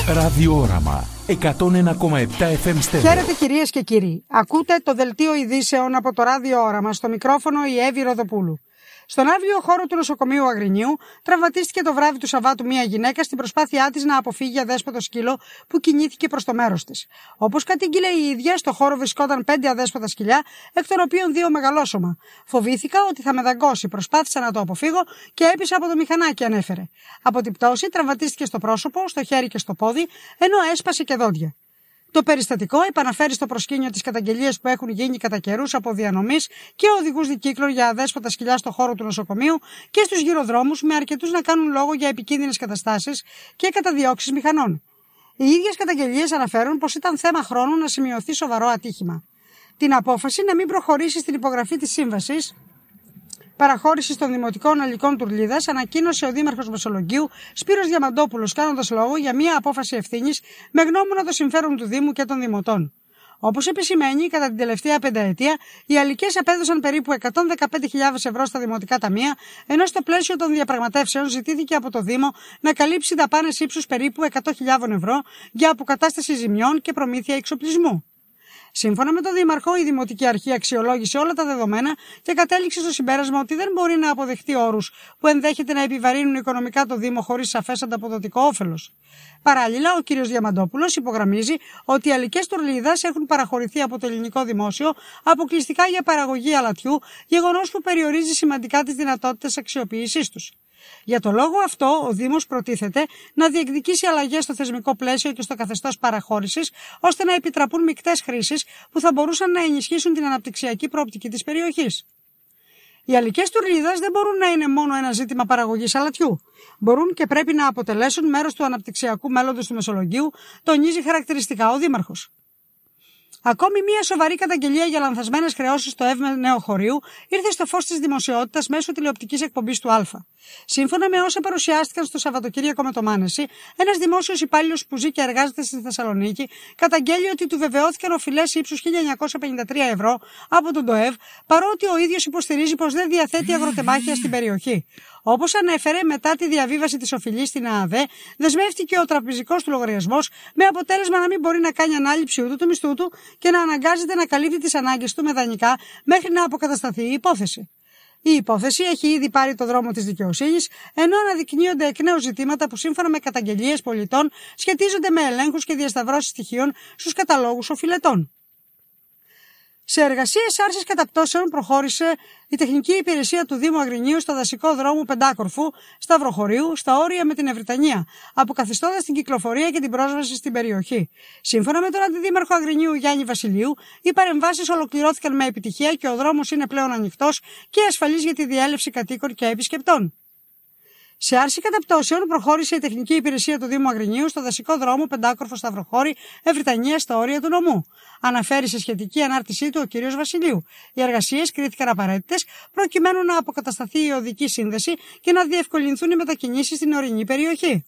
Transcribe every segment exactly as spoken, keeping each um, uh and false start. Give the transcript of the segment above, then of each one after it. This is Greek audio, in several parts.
Ραδιόραμα εκατόν ένα κόμμα επτά εφ εμ Στέρεο. Χαίρετε κυρίες και κύριοι. Ακούτε το δελτίο ειδήσεων από το Ραδιόραμα. Στο μικρόφωνο η Εύη Ροδοπούλου. Στον άδειο χώρο του νοσοκομείου Αγρινίου τραυματίστηκε το βράδυ του Σαββάτου μια γυναίκα στην προσπάθειά της να αποφύγει αδέσποτο σκύλο που κινήθηκε προς το μέρος της. Όπως κατήγγειλε η ίδια, στο χώρο βρισκόταν πέντε αδέσποτα σκυλιά, εκ των οποίων δύο μεγαλόσωμα. Φοβήθηκα ότι θα με δαγκώσει, προσπάθησα να το αποφύγω και έπεισα από το μηχανάκι, ανέφερε. Από την πτώση τραυματίστηκε στο πρόσωπο, στο χέρι και στο πόδι, ενώ έσπασε και δόντια. Το περιστατικό επαναφέρει στο προσκήνιο τις καταγγελίες που έχουν γίνει κατά καιρούς από διανομής και οδηγούς δικύκλων για αδέσποτα σκυλιά στο χώρο του νοσοκομείου και στους γυροδρόμους, με αρκετούς να κάνουν λόγο για επικίνδυνες καταστάσεις και καταδιώξεις μηχανών. Οι ίδιες καταγγελίες αναφέρουν πως ήταν θέμα χρόνου να σημειωθεί σοβαρό ατύχημα. Την απόφαση να μην προχωρήσει στην υπογραφή της σύμβασης παραχώρηση των Δημοτικών Αλικών Τουρλίδας ανακοίνωσε ο Δήμαρχος Μεσολογγίου Σπύρος Διαμαντόπουλος, κάνοντας λόγο για μια απόφαση ευθύνης με γνώμονα το συμφέρον του Δήμου και των Δημοτών. Όπως επισημαίνει, κατά την τελευταία πενταετία, οι αλικές απέδωσαν περίπου εκατόν δεκαπέντε χιλιάδες ευρώ στα δημοτικά ταμεία, ενώ στο πλαίσιο των διαπραγματεύσεων ζητήθηκε από το Δήμο να καλύψει δαπάνες ύψους περίπου εκατό χιλιάδες ευρώ για αποκατάσταση ζημιών και προμήθεια εξοπλισμού. Σύμφωνα με τον Δήμαρχο, η Δημοτική Αρχή αξιολόγησε όλα τα δεδομένα και κατέληξε στο συμπέρασμα ότι δεν μπορεί να αποδεχτεί όρους που ενδέχεται να επιβαρύνουν οικονομικά το Δήμο χωρίς σαφές ανταποδοτικό όφελος. Παράλληλα, ο κ. Διαμαντόπουλος υπογραμμίζει ότι οι αλικές τουρλίδας έχουν παραχωρηθεί από το ελληνικό δημόσιο αποκλειστικά για παραγωγή αλατιού, γεγονός που περιορίζει σημαντικά τις δυνατότητες αξιοποίησής τους. Για το λόγο αυτό, ο Δήμος προτίθεται να διεκδικήσει αλλαγές στο θεσμικό πλαίσιο και στο καθεστώς παραχώρησης, ώστε να επιτραπούν μεικτές χρήσεις που θα μπορούσαν να ενισχύσουν την αναπτυξιακή προοπτική της περιοχής. Οι αλικές τουρλίδας δεν μπορούν να είναι μόνο ένα ζήτημα παραγωγής αλατιού. Μπορούν και πρέπει να αποτελέσουν μέρος του αναπτυξιακού μέλλοντος του Μεσολογγίου, τονίζει χαρακτηριστικά ο Δήμαρχος. Ακόμη μια σοβαρή καταγγελία για λανθασμένες χρεώσεις στο ΕΒ Νέο Χωρίου ήρθε στο φως της δημοσιότητας μέσω τηλεοπτικής εκπομπής του Α. Σύμφωνα με όσα παρουσιάστηκαν στο Σαββατοκύριακο με το Μάνεση, ένας δημόσιος υπάλληλος που ζει και εργάζεται στη Θεσσαλονίκη καταγγέλει ότι του βεβαιώθηκαν οφειλές ύψους χίλια εννιακόσια πενήντα τρία ευρώ από τον ΤΟΕΒ, παρότι ο ίδιος υποστηρίζει πως δεν διαθέτει αγροτεμάχια στην περιοχή. Όπως ανέφερε, μετά τη διαβίβαση της οφειλής στην ΑΑΔΕ, δεσμεύτηκε ο τραπεζικός του λογαριασμός, με αποτέλεσμα να μην μπορεί να κάνει ανάληψη ούτε του μισθού του και να αναγκάζεται να καλύπτει τις ανάγκες του με δανεικά μέχρι να αποκατασταθεί η υπόθεση. Η υπόθεση έχει ήδη πάρει το δρόμο της δικαιοσύνης, ενώ αναδεικνύονται εκ νέου ζητήματα που σύμφωνα με καταγγελίες πολιτών σχετίζονται με ελέγχους και διασταυρώσεις στοιχείων στους καταλόγους οφειλετών. Σε εργασίες άρσης καταπτώσεων προχώρησε η τεχνική υπηρεσία του Δήμου Αγρινίου στο δασικό δρόμο Πεντάκορφου Σταυροχωρίου, στα όρια με την Ευρυτανία, αποκαθιστώντας την κυκλοφορία και την πρόσβαση στην περιοχή. Σύμφωνα με τον Αντιδήμαρχο Αγρινίου Γιάννη Βασιλείου, οι παρεμβάσεις ολοκληρώθηκαν με επιτυχία και ο δρόμος είναι πλέον ανοιχτός και ασφαλής για τη διέλευση κατοίκων και επισκεπτών. Σε άρση καταπτώσεων προχώρησε η τεχνική υπηρεσία του Δήμου Αγρινίου στο δασικό δρόμο Πεντάκορφο Σταυροχώρη Ευρυτανία στα όρια του νομού. Αναφέρει σε σχετική ανάρτησή του ο κ. Βασιλείου. Οι εργασίες κρίθηκαν απαραίτητες προκειμένου να αποκατασταθεί η οδική σύνδεση και να διευκολυνθούν οι μετακινήσεις στην ορεινή περιοχή.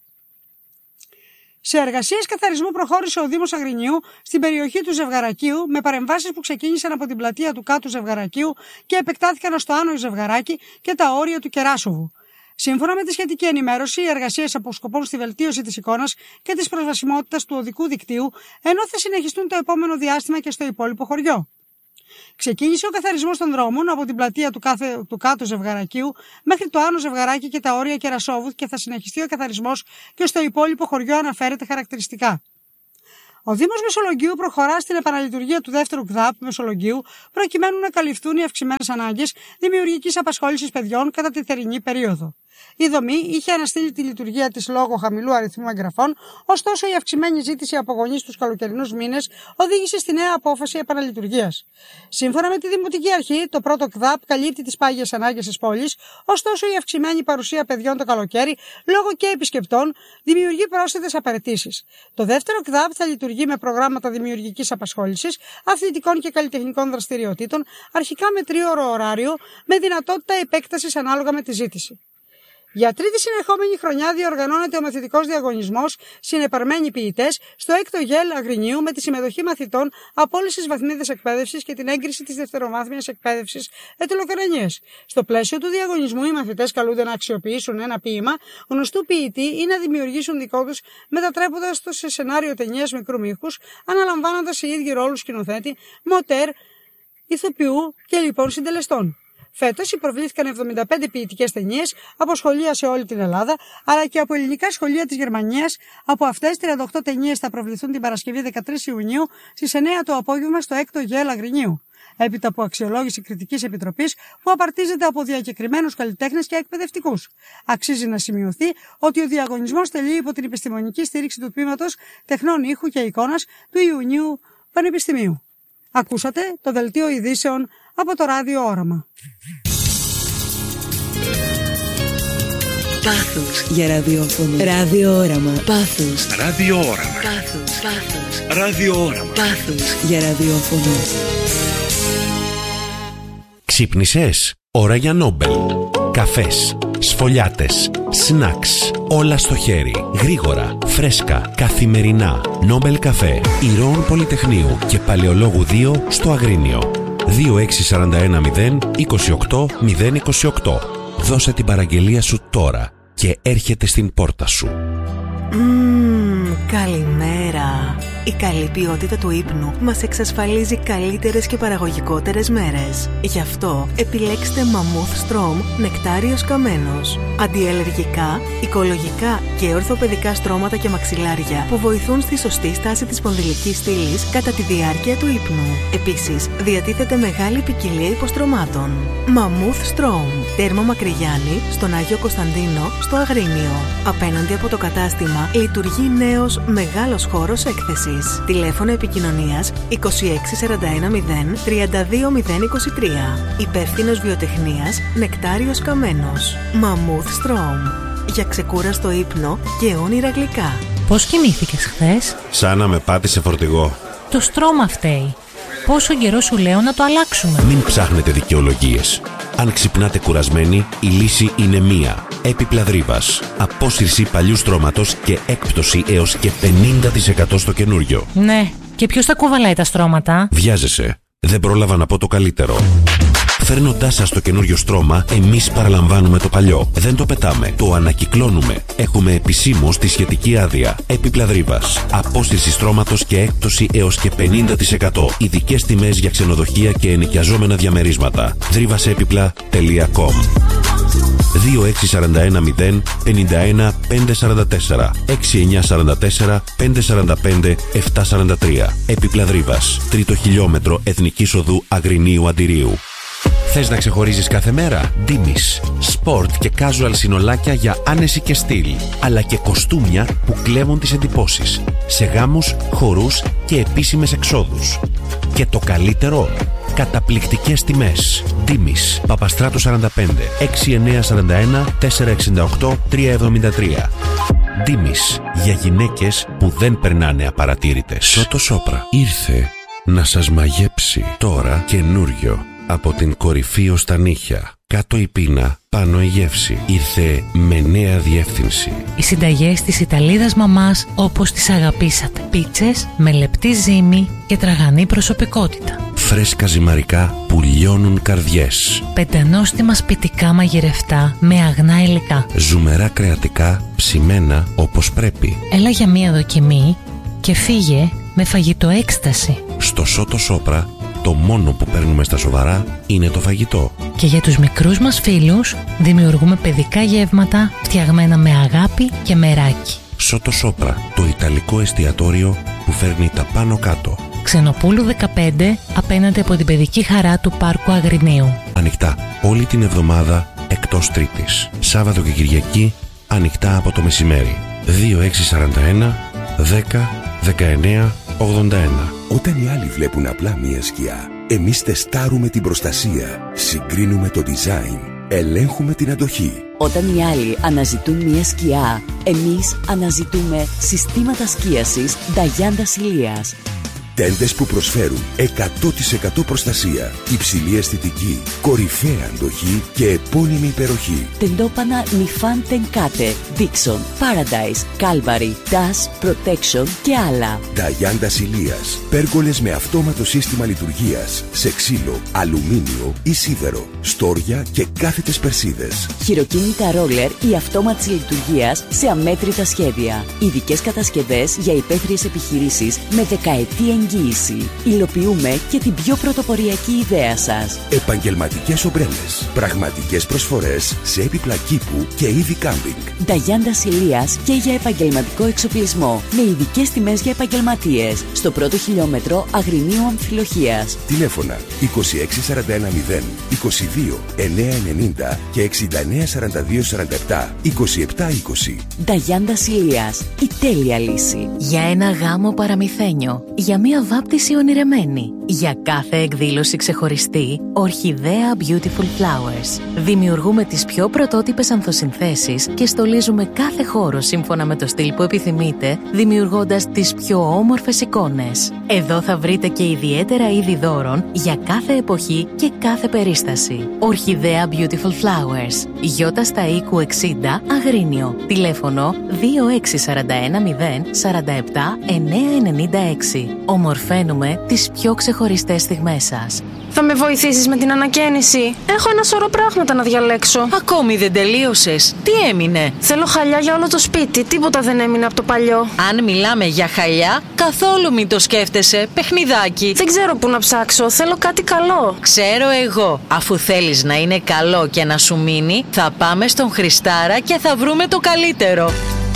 Σε εργασίες καθαρισμού προχώρησε ο Δήμος Αγρινίου στην περιοχή του Ζευγαρακίου, με παρεμβάσεις που ξεκίνησαν από την πλατεία του κάτω Ζευγαρακίου και επεκτάθηκαν ως το άνω Ζευγαράκι και τα όρια του Κεράσοβου. Σύμφωνα με τη σχετική ενημέρωση, οι εργασίες αποσκοπούν στη βελτίωση της εικόνας και της προσβασιμότητας του οδικού δικτύου, ενώ θα συνεχιστούν το επόμενο διάστημα και στο υπόλοιπο χωριό. Ξεκίνησε ο καθαρισμός των δρόμων από την πλατεία του, κάθε, του κάτω Ζευγαρακίου μέχρι το άνω Ζευγαράκι και τα όρια Κερασόβου και θα συνεχιστεί ο καθαρισμός και στο υπόλοιπο χωριό, αναφέρεται χαρακτηριστικά. Ο Δήμος Μεσολογγίου προχωρά στην επαναλειτουργία του δεύτερου ΚΔΑΠ Μεσολογγίου, προκειμένου να καλυφθούν οι αυξημένες ανάγκες δημιουργικής απασχόλησης παιδιών κατά τη θερινή περίοδο. Η δομή είχε αναστείλει τη λειτουργία της λόγω χαμηλού αριθμού εγγραφών, ωστόσο η αυξημένη ζήτηση από γονείς στους καλοκαιρινούς μήνες οδήγησε στη νέα απόφαση επαναλειτουργίας. Σύμφωνα με τη Δημοτική Αρχή, το πρώτο ΚΔΑΠ καλύπτει τις πάγιες ανάγκες της πόλης, ωστόσο η αυξημένη παρουσία παιδιών το καλοκαίρι, λόγω και επισκεπτών, δημιουργεί πρόσθετες απαιτήσεις. Το δεύτερο ΚΔΑΠ θα λειτουργεί με προγράμματα δημιουργικής απασχόλησης, αθλητικών και καλλιτεχνικών δραστηριοτήτων, αρχικά με τρίωρο ωράριο, με δυνατότητα επέκτασης ανάλογα με τη ζήτηση. Για τρίτη συνεχόμενη χρονιά διοργανώνεται ο μαθητικός διαγωνισμός Συνεπαρμένοι ποιητές στο έκτο ΓΕΛ Αγρινίου με τη συμμετοχή μαθητών από όλες τις βαθμίδες εκπαίδευσης και την έγκριση της δευτεροβάθμιας εκπαίδευσης Ετωλοκαρανίας. Στο πλαίσιο του διαγωνισμού, οι μαθητές καλούνται να αξιοποιήσουν ένα ποίημα γνωστού ποιητή ή να δημιουργήσουν δικό τους, μετατρέποντας το σε σενάριο ταινίας μικρού μήκους, αναλαμβάνοντας οι ίδιοι ρόλους σκηνοθέτη, μοτέρ, ηθοποιού και λοιπόν συντελεστών. Φέτος υποβλήθηκαν εβδομήντα πέντε ποιητικές ταινίες από σχολεία σε όλη την Ελλάδα, αλλά και από ελληνικά σχολεία της Γερμανίας. Από αυτές, τριάντα οκτώ ταινίες θα προβληθούν την Παρασκευή δεκατρείς Ιουνίου στις εννιά το απόγευμα στο έκτο ΓΕΛ Αγρινίου. Έπειτα από αξιολόγηση κριτικής επιτροπής που απαρτίζεται από διακεκριμένους καλλιτέχνες και εκπαιδευτικούς. Αξίζει να σημειωθεί ότι ο διαγωνισμός τελεί υπό την επιστημονική στήριξη του Τμήματος Τεχνών Ήχου και Εικόνας του Ιουνίου Πανεπιστημίου. Ακούσατε το δελτίο ειδήσεων από το Ράδιο Όραμα. Πάθος για ραδιόφωνο. Ράδιο Όραμα. Πάθος. Ράδιο Όραμα. Πάθος. Πάθος. Ράδιο Όραμα. Πάθος για ραδιόφωνο. Ξύπνησες? Ώρα για Νόμπελ. Καφές, σφολιάτες, σνακς. Όλα στο χέρι. Γρήγορα, φρέσκα, καθημερινά. Νόμπελ καφέ. Ηρώων Πολυτεχνείου και Παλαιολόγου δύο στο Αγρίνιο. δύο έξι τέσσερα ένα μηδέν είκοσι οκτώ μηδέν είκοσι οκτώ. Δώσε την παραγγελία σου τώρα και έρχεται στην πόρτα σου. Μμμ, καλημέρα. Η καλή ποιότητα του ύπνου μας εξασφαλίζει καλύτερες και παραγωγικότερες μέρες. Γι' αυτό επιλέξτε Mammoth Strom νεκτάριος καμένος. Αντιαλλεργικά, οικολογικά και ορθοπαιδικά στρώματα και μαξιλάρια που βοηθούν στη σωστή στάση της σπονδυλικής στήλης κατά τη διάρκεια του ύπνου. Επίσης, διατίθεται μεγάλη ποικιλία υποστρωμάτων. Mammoth Strom. Τέρμο Μακρυγιάννη, στον Άγιο Κωνσταντίνο, στο Αγρίνιο. Απέναντι από το κατάστημα λειτουργεί νέος μεγάλος χώρος έκθεσης. Τηλέφωνο επικοινωνίας είκοσι έξι σαράντα ένα μηδέν τριάντα δύο μηδέν είκοσι τρία. Υπεύθυνος βιοτεχνίας Νεκτάριος Καμένος. Mammoth Strom. Για ξεκούραστο ύπνο και όνειρα γλυκά. Πώς κοιμήθηκες χθες? Σαν να με πάτησε φορτηγό. Το στρώμα φταίει. Πόσο καιρό σου λέω να το αλλάξουμε? Μην ψάχνετε δικαιολογίες. Αν ξυπνάτε κουρασμένοι, η λύση είναι μία. Έπιπλα Δρύβας. Απόσυρση παλιού στρώματος και έκπτωση έως και πενήντα τοις εκατό στο καινούριο. Ναι, και ποιος τα κουβαλάει τα στρώματα? Βιάζεσαι. Δεν πρόλαβα να πω το καλύτερο. Φέρνοντάς σας το καινούριο στρώμα, εμείς παραλαμβάνουμε το παλιό. Δεν το πετάμε, το ανακυκλώνουμε. Έχουμε επισήμως τη σχετική άδεια. Έπιπλα Δρύβας. Απόσυρση στρώματος και έκπτωση έως και πενήντα τοις εκατό. Ειδικές τιμές για ξενοδοχεία και ενοικιαζόμενα διαμερίσματα. δρύβασέπιπλα τελεία κομ. δύο έξι τέσσερα ένα μηδέν πενήντα ένα πεντακόσια σαράντα τέσσερα έξι εννιά τέσσερα τέσσερα πέντε τέσσερα πέντε επτά τέσσερα τρία. Έπιπλα Δρύβας. Τρίτο χιλιόμετρο Εθνικής Οδού Αγρινίου Αντιρίου. Θες να ξεχωρίζεις κάθε μέρα? Ντίμης. Σπορτ και casual συνολάκια για άνεση και στυλ. Αλλά και κοστούμια που κλέβουν τις εντυπώσεις. Σε γάμους, χορούς και επίσημες εξόδους. Και το καλύτερο? Καταπληκτικές τιμές. Ντίμης. Παπαστράτου σαράντα πέντε έξι εννιά τέσσερα ένα τέσσερα εξήντα οκτώ τρία εβδομήντα τρία. Ντίμης. Για γυναίκες που δεν περνάνε απαρατήρητες. Σότο Σόπρα. Ήρθε να σας μαγέψει. Τώρα καινούριο. Από την κορυφή ως τα νύχια. Κάτω η πείνα, πάνω η γεύση. Ήρθε με νέα διεύθυνση. Οι συνταγές της Ιταλίδας μαμάς όπως τις αγαπήσατε. Πίτσες με λεπτή ζύμη και τραγανή προσωπικότητα. Φρέσκα ζυμαρικά που λιώνουν καρδιές. Πεντανόστιμα σπιτικά μαγειρευτά με αγνά υλικά. Ζουμερά κρεατικά ψημένα όπως πρέπει. Έλα για μία δοκιμή και φύγε με φαγητό έκσταση. Στο Σότο Σόπρα το μόνο που παίρνουμε στα σοβαρά είναι το φαγητό. Και για τους μικρούς μας φίλους δημιουργούμε παιδικά γεύματα φτιαγμένα με αγάπη και μεράκι. Σότο Σόπρα, το ιταλικό εστιατόριο που φέρνει τα πάνω κάτω. Ξενοπούλου δεκαπέντε, απέναντι από την παιδική χαρά του Πάρκου Αγρινίου. Ανοιχτά όλη την εβδομάδα εκτός Τρίτης. Σάββατο και Κυριακή ανοιχτά από το μεσημέρι. δύο έξι τέσσερα ένα δέκα δεκαεννιά ογδόντα ένα. Όταν οι άλλοι βλέπουν απλά μία σκιά, εμείς τεστάρουμε την προστασία, συγκρίνουμε το design, ελέγχουμε την αντοχή. Όταν οι άλλοι αναζητούν μία σκιά, εμείς αναζητούμε συστήματα σκίασης Νταγιάντα Ηλίας. Τέντες που προσφέρουν εκατό τοις εκατό προστασία, υψηλή αισθητική, κορυφαία αντοχή και επώνυμη υπεροχή. Τεντόπανα Nifan Tenkate, Dixon, Paradise, Calvary, Dash, Protection και άλλα. Νταγιάντα Ηλίας. Πέργολες με αυτόματο σύστημα λειτουργίας σε ξύλο, αλουμίνιο ή σίδερο, στόρια και κάθετες περσίδες. Χειροκίνητα ρόλερ ή αυτόματης λειτουργίας σε αμέτρητα σχέδια. Ειδικές κατασκευές για υπαίθριες επιχειρήσεις με δεκαετή εγγύηση. Υλοποιούμε και την πιο πρωτοποριακή ιδέα σας. Επαγγελματικές ομπρέλες. Πραγματικές προσφορές σε έπιπλα κήπου και είδη κάμπινγκ. Νταγιάντα Ηλίας και για επαγγελματικό εξοπλισμό. Με ειδικές τιμές για επαγγελματίες. Στο πρώτο χιλιόμετρο Αγρινίου Αμφιλοχίας. Τηλέφωνα είκοσι έξι σαράντα ένα μηδέν, είκοσι δύο εννιακόσια ενενήντα και εξήντα εννέα σαράντα δύο σαράντα επτά είκοσι επτά είκοσι. Νταγιάντα Ηλίας. Η τέλεια λύση. Για ένα γάμο παραμυθένιο. Για μία βάπτιση ονειρεμένη. Για κάθε εκδήλωση ξεχωριστή, Ορχιδέα Beautiful Flowers. Δημιουργούμε τις πιο πρωτότυπες ανθοσυνθέσεις και στολίζουμε κάθε χώρο σύμφωνα με το στυλ που επιθυμείτε, δημιουργώντας τις πιο όμορφες εικόνες. Εδώ θα βρείτε και ιδιαίτερα είδη δώρων για κάθε εποχή και κάθε περίσταση. Ορχιδέα Beautiful Flowers. Γιώτα στα οίκου εξήντα, Αγρίνιο. Τηλέφωνο δύο έξι σαράντα ένα μηδέν σαράντα επτά εννιακόσια ενενήντα έξι. Ομορφαίνουμε τις πιο ξεχωριστές στιγμές σας. Θα με βοηθήσεις με την ανακαίνιση? Έχω ένα σωρό πράγματα να διαλέξω. Ακόμη δεν τελείωσες. Τι έμεινε? Θέλω χαλιά για όλο το σπίτι. Τίποτα δεν έμεινε από το παλιό. Αν μιλάμε για χαλιά, καθόλου μην το σκέφτεσαι. Παιχνιδάκι. Δεν ξέρω πού να ψάξω. Θέλω κάτι καλό. Ξέρω εγώ. Αφού θέλεις να είναι καλό και να σου μείνει, θα πάμε στον Χριστάρα και θα βρούμε το καλύτερο.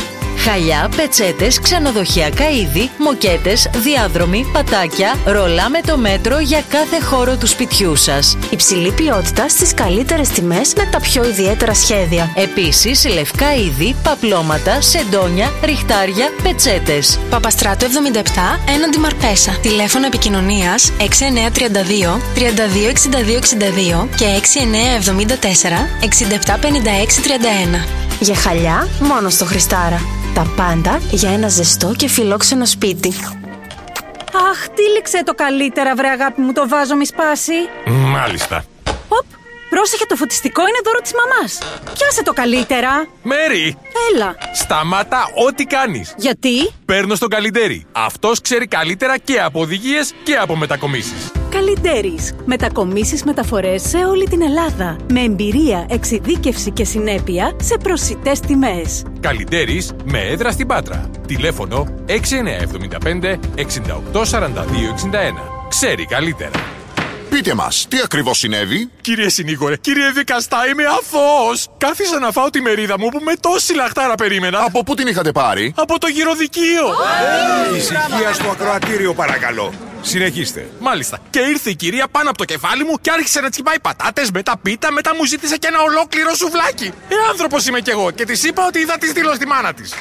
Χαλιά, πετσέτες, ξενοδοχειακά είδη, μοκέτες, διάδρομοι, πατάκια, ρολά με το μέτρο για κάθε χώρο του σπιτιού σας. Υψηλή ποιότητα στις καλύτερες τιμές με τα πιο ιδιαίτερα σχέδια. Επίσης, λευκά είδη, παπλώματα, σεντόνια, ριχτάρια, πετσέτες. Παπαστράτο εβδομήντα επτά, έναντι Μαρπέσα. Τηλέφωνο επικοινωνίας έξι εννιά τρία δύο, τρία δύο εξήντα δύο εξήντα δύο και έξι εννιά εβδομήντα τέσσερα, εξήντα επτά πενήντα έξι τριάντα ένα. Για χαλιά, μόνο στο Χριστάρα. Τα πάντα για ένα ζεστό και φιλόξενο σπίτι. Αχ, τύλιξε το καλύτερα, βρε αγάπη μου, το βάζο μη σπάσει. Μάλιστα. Οπ, πρόσεχε, το φωτιστικό είναι δώρο της μαμάς. Πιάσε το καλύτερα. Μέρι! Έλα. Σταμάτα ό,τι κάνεις. Γιατί? Παίρνω στον Καλιντέρι. Αυτός ξέρει καλύτερα και από οδηγίες και από μετακομίσεις. Καλιντέρις. Μετακομίσεις, μεταφορές σε όλη την Ελλάδα. Με εμπειρία, εξειδίκευση και συνέπεια σε προσιτές τιμές. Καλιντέρις με έδρα στην Πάτρα. Τηλέφωνο έξι εννιά εβδομήντα πέντε εξήντα οκτώ σαράντα δύο εξήντα ένα. Ξέρει καλύτερα. Πείτε μας, τι ακριβώς συνέβη? Κύριε συνήγορε, κύριε δικαστά, είμαι αθώος. Κάθισα να φάω τη μερίδα μου που με τόση λαχτάρα περίμενα. Από πού την είχατε πάρει? Από το γυροδικείο. Hey, ησυχία στο ακροατήριο, παρακαλώ. Συνεχίστε. Μάλιστα. Και ήρθε η κυρία πάνω από το κεφάλι μου και άρχισε να τσιμπάει πατάτες, μετά πίτα, μετά μου ζήτησε και ένα ολόκληρο σουβλάκι. Ε, άνθρωπος είμαι κι εγώ και της είπα ότι είδα τη στείλω στη μάνα της.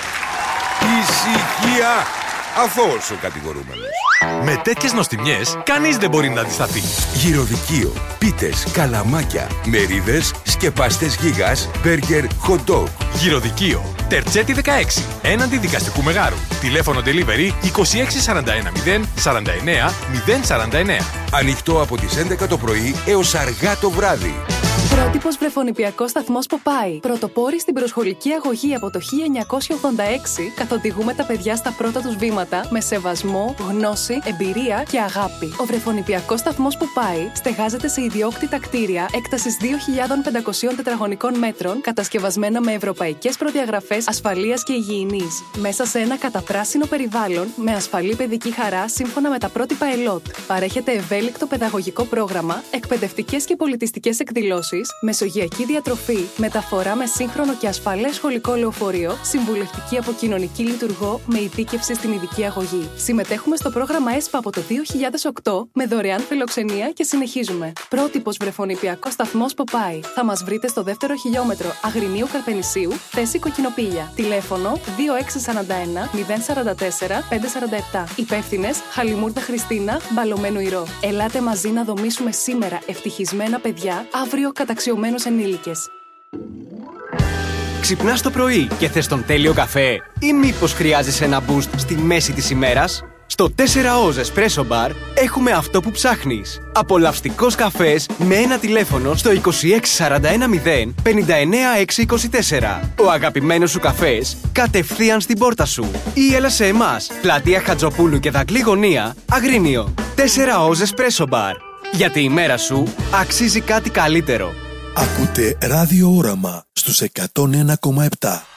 Ησυχία. Αθώος ο κατηγορούμενος. Με τέτοιες νοστιμιές, κανείς δεν μπορεί να αντισταθεί. Γυροδικείο, πίτες, καλαμάκια, μερίδες, σκεπαστές γίγας, μπέργκερ, hot dog. Γυροδικείο, Τερτσέτη δεκαέξι, έναντι δικαστικού μεγάρου. Τηλέφωνο delivery είκοσι έξι σαράντα ένα μηδέν σαράντα εννέα μηδέν σαράντα εννέα. Ανοιχτό από τις έντεκα το πρωί έως αργά το βράδυ. Πρότυπος βρεφονιπιακός σταθμός Ποπάι. Πρωτοπόροι στην προσχολική αγωγή από το χίλια εννιακόσια ογδόντα έξι, καθοδηγούμε τα παιδιά στα πρώτα τους βήματα με σεβασμό, γνώση, εμπειρία και αγάπη. Ο βρεφονιπιακός σταθμός Ποπάι στεγάζεται σε ιδιόκτητα κτίρια έκτασης δύο χιλιάδες πεντακόσια τετραγωνικών μέτρων, κατασκευασμένα με ευρωπαϊκές προδιαγραφές ασφαλείας και υγιεινής. Μέσα σε ένα καταπράσινο περιβάλλον με ασφαλή παιδική χαρά σύμφωνα με τα πρότυπα ΕΛΟΤ. Παρέχεται ευέλικτο παιδαγωγικό πρόγραμμα, εκπαιδευτικές και πολιτιστικές εκδηλώσεις, μεσογειακή διατροφή, μεταφορά με σύγχρονο και ασφαλές σχολικό λεωφορείο, συμβουλευτική από κοινωνική λειτουργό με ειδίκευση στην ειδική αγωγή. Συμμετέχουμε στο πρόγραμμα ΕΣΠΑ από το δύο χιλιάδες οκτώ με δωρεάν φιλοξενία και συνεχίζουμε. Πρότυπος βρεφονιπιακός σταθμός Ποπάι. Θα μας βρείτε στο δεύτερο χιλιόμετρο Αγρινίου Καρπενησίου, θέση Κοκκινοπήλια. Τηλέφωνο δύο έξι σαράντα ένα μηδέν σαράντα τέσσερα πεντακόσια σαράντα επτά. Υπεύθυνες Χαλιμούρδα Χριστίνα, Μπαλωμένου Ηρώ. Ελάτε μαζί να δομήσουμε σήμερα ευτυχισμένα παιδιά, αύριο καταξιωμένους ενήλικες. Ξυπνάς το πρωί και θες τον τέλειο καφέ ή μήπως χρειάζεσαι ένα boost στη μέση της ημέρας? Στο τέσσερα Oz Espresso Bar έχουμε αυτό που ψάχνεις. Απολαυστικός καφές με ένα τηλέφωνο στο είκοσι έξι σαράντα ένα μηδέν πενήντα εννέα έξι είκοσι τέσσερα. Ο αγαπημένος σου καφές κατευθείαν στην πόρτα σου. Ή έλα σε εμάς, πλατεία Χατζοπούλου και Δαγκλή Γωνία, Αγρίνιο. τέσσερα Oz Espresso Bar. Γιατί η μέρα σου αξίζει κάτι καλύτερο. Ακούτε Ράδιο Όραμα στους εκατόν ένα κόμμα επτά.